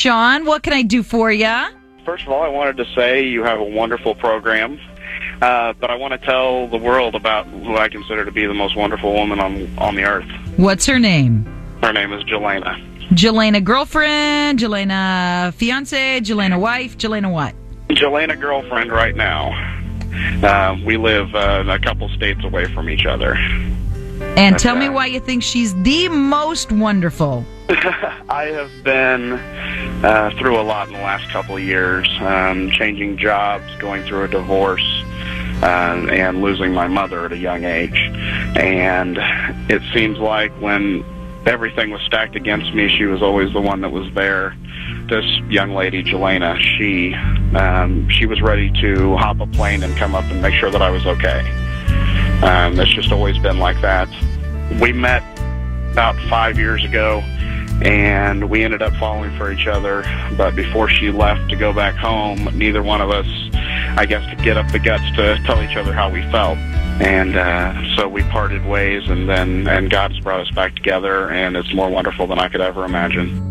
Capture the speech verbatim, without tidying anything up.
Sean. What can I do for you? First of all, I wanted to say you have a wonderful program, uh, but I want to tell the world about who I consider to be the most wonderful woman on on the earth. What's her name? Her name is Jelena. Jelena girlfriend, Jelena fiance, Jelena wife, Jelena what? Jelena girlfriend right now. Uh, we live uh, a couple states away from each other. And tell me why you think she's the most wonderful. I have been uh, through a lot in the last couple of years, um, changing jobs, going through a divorce, uh, and losing my mother at a young age. And it seems like when everything was stacked against me, she was always the one that was there. This young lady, Jelena, she, um, she was ready to hop a plane and come up and make sure that I was okay. Um, it's just always been like that. We met about five years ago, and we ended up falling for each other. But before she left to go back home, neither one of us, I guess, could get up the guts to tell each other how we felt. And uh, so we parted ways, and then and God's brought us back together, and it's more wonderful than I could ever imagine.